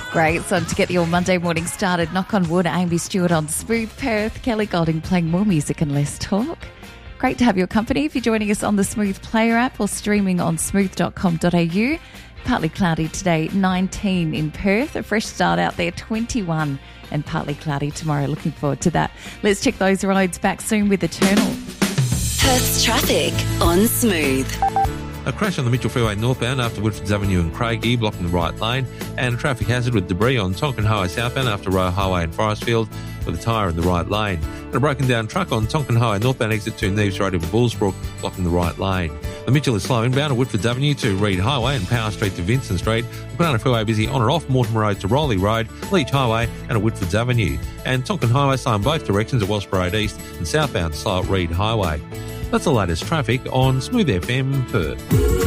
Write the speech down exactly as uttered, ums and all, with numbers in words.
Great. So to get your Monday morning started, knock on wood, Amy Stewart on Smooth Perth, Kelly Golding playing more music and less talk. Great to have your company if you're joining us on the Smooth Player app or streaming on smooth dot com dot a u. Partly cloudy today, nineteen in Perth. A fresh start out there, twenty-one, and partly cloudy tomorrow. Looking forward to that. Let's check those roads. Back soon with Eternal. Perth's traffic on Smooth. A crash on the Mitchell Freeway northbound after Woodfords Avenue and Craigie, blocking the right lane, and a traffic hazard with debris on Tonkin Highway southbound after Royal Highway and Forestfield with a tyre in the right lane. And a broken down truck on Tonkin Highway northbound exit to Neves Road in Bullsbrook, blocking the right lane. The Mitchell is slow inbound at Woodfords Avenue to Reed Highway and Power Street to Vincent Street. The Banana Freeway busy on or off Mortimer Road to Rowley Road, Leach Highway and at Woodfords Avenue. And Tonkin Highway slow in both directions at Wasp Road East and southbound slow at Reed Highway. That's the latest traffic on Smooth F M Perth.